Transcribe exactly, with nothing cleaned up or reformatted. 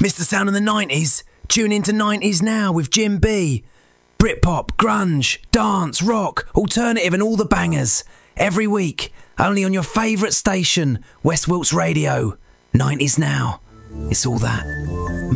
Miss the sound of the nineties? Tune into nineties Now with Jim B. Britpop, grunge, dance, rock, alternative and all the bangers. Every week, only on your favourite station, West Wilts Radio. nineties Now. It's all that.